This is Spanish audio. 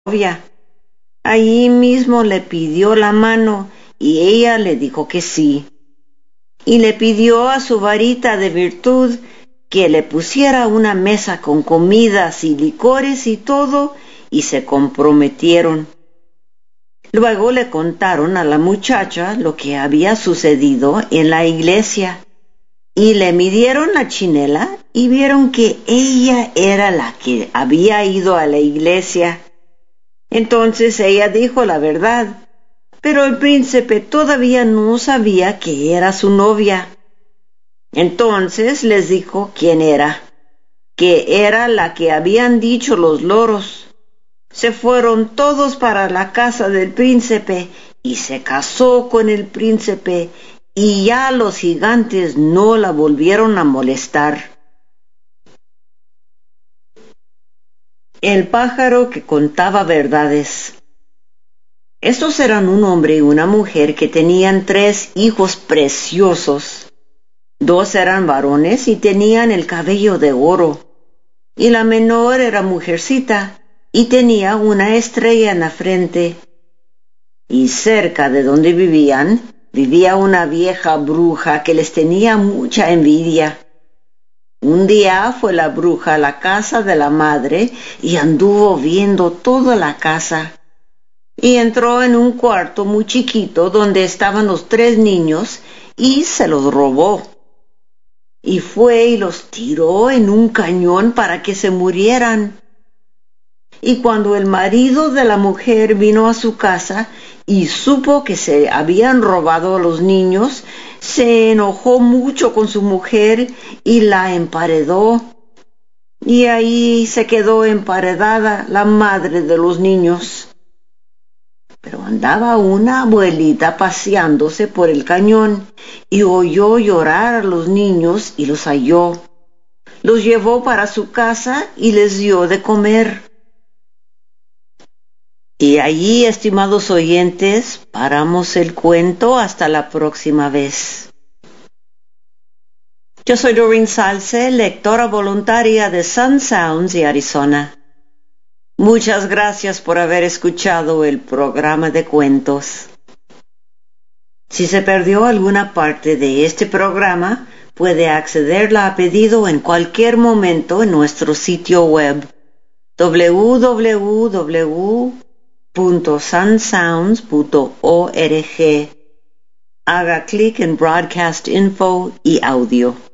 novia. Allí mismo le pidió la mano y ella le dijo que sí. Y le pidió a su varita de virtud que le pusiera una mesa con comidas y licores y todo, y se comprometieron. Luego le contaron a la muchacha lo que había sucedido en la iglesia, y le midieron la chinela y vieron que ella era la que había ido a la iglesia. Entonces ella dijo la verdad, pero el príncipe todavía no sabía que era su novia. Entonces les dijo quién era, que era la que habían dicho los loros. Se fueron todos para la casa del príncipe y se casó con el príncipe, y ya los gigantes no la volvieron a molestar. El pájaro que contaba verdades. Estos eran un hombre y una mujer que tenían 3 hijos preciosos. 2 eran varones y tenían el cabello de oro, y la menor era mujercita y tenía una estrella en la frente. Y cerca de donde vivían, vivía una vieja bruja que les tenía mucha envidia. Un día fue la bruja a la casa de la madre y anduvo viendo toda la casa. Y entró en un cuarto muy chiquito donde estaban los 3 niños y se los robó. Y fue y los tiró en un cañón para que se murieran. Y cuando el marido de la mujer vino a su casa y supo que se habían robado a los niños, se enojó mucho con su mujer y la emparedó. Y ahí se quedó emparedada la madre de los niños. Pero andaba una abuelita paseándose por el cañón y oyó llorar a los niños y los halló. Los llevó para su casa y les dio de comer. Y allí, estimados oyentes, paramos el cuento hasta la próxima vez. Yo soy Doreen Salce, lectora voluntaria de Sun Sounds y Arizona. Muchas gracias por haber escuchado el programa de cuentos. Si se perdió alguna parte de este programa, puede accederla a pedido en cualquier momento en nuestro sitio web www.sunsounds.org. Haga clic en Broadcast Info y Audio.